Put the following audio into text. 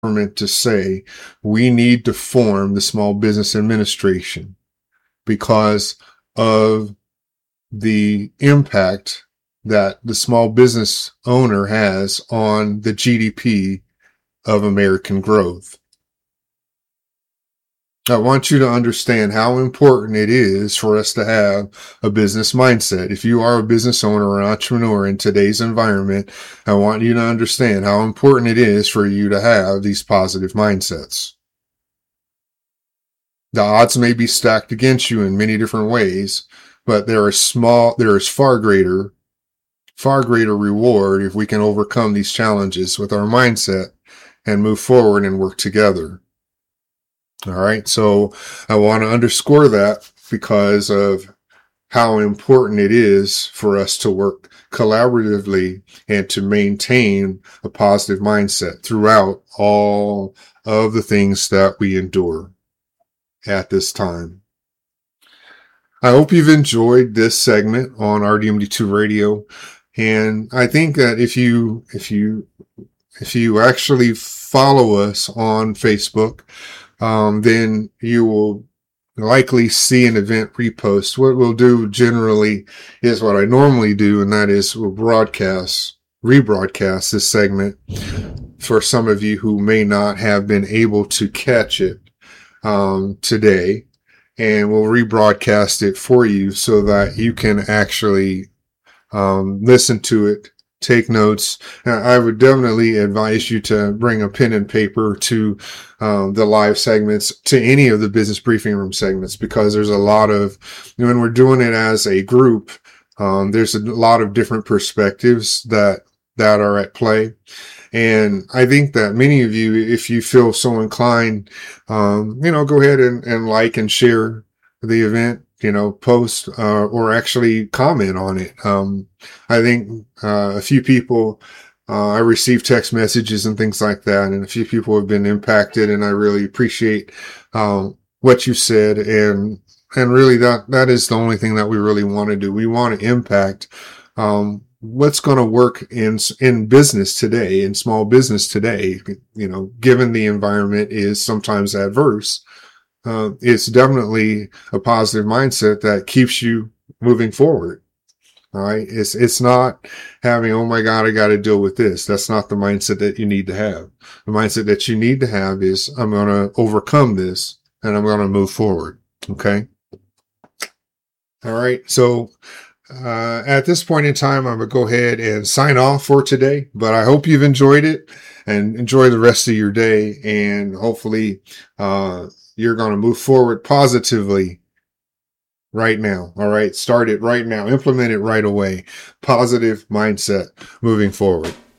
government to say we need to form the Small Business Administration because of the impact that the small business owner has on the GDP of American growth. I want you to understand how important it is for us to have a business mindset. If you are a business owner or entrepreneur in today's environment, I want you to understand how important it is for you to have these positive mindsets. The odds may be stacked against you in many different ways, but there is far greater reward if we can overcome these challenges with our mindset and move forward and work together. All right. So I want to underscore that because of how important it is for us to work collaboratively and to maintain a positive mindset throughout all of the things that we endure at this time. I hope you've enjoyed this segment on RDMD2 Radio. And I think that if you actually follow us on Facebook, then you will likely see an event repost. What we'll do generally is what I normally do, and that is we'll rebroadcast this segment for some of you who may not have been able to catch it today, and we'll rebroadcast it for you so that you can actually listen to it, take notes. I would definitely advise you to bring a pen and paper to the live segments, to any of the business briefing room segments, because there's a lot of, when we're doing it as a group, there's a lot of different perspectives that are at play. And I think that many of you, if you feel so inclined, go ahead and like and share the event, post, or actually comment on it. I think, a few people, I received text messages and things like that, and a few people have been impacted, and I really appreciate, what you said. And really that is the only thing that we really want to do. We want to impact, what's going to work in business today, in small business today, given the environment is sometimes adverse. It's definitely a positive mindset that keeps you moving forward. All right. It's not having, oh my God, I got to deal with this. That's not the mindset that you need to have. The mindset that you need to have is, I'm going to overcome this and I'm going to move forward. Okay. All right. So, at this point in time, I'm going to go ahead and sign off for today, but I hope you've enjoyed it and enjoy the rest of your day. And hopefully, you're going to move forward positively right now. All right. Start it right now. Implement it right away. Positive mindset moving forward.